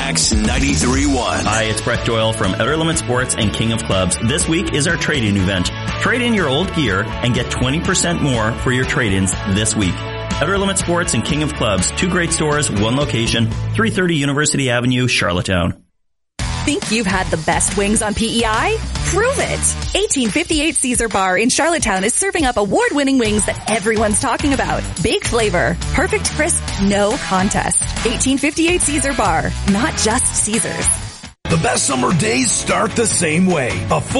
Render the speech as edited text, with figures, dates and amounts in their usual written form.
Max 93.1. Hi, it's Brett Doyle from Outer Limit Sports and King of Clubs. This week is our trade-in event. Trade in your old gear and get 20% more for your trade-ins this week. Outer Limit Sports and King of Clubs, 2 great stores, 1 location, 330 University Avenue, Charlottetown. Think you've had the best wings on PEI? Prove it! 1858 Caesar Bar in Charlottetown is serving up award-winning wings that everyone's talking about. Baked flavor, perfect crisp, no contest. 1858 Caesar Bar, not just Caesars. The best summer days start the same way. A